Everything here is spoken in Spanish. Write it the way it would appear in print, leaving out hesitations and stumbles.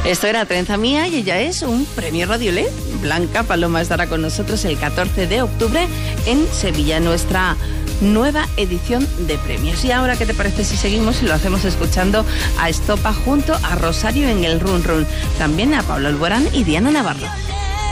Esto era Trenza Mía y ella es un premio Radio LED. Blanca Paloma estará con nosotros el 14 de octubre en Sevilla, nuestra nueva edición de premios. Y ahora, ¿qué te parece si seguimos y lo hacemos escuchando a Estopa junto a Rosario en el Run Run? También a Pablo Alborán y Diana Navarro.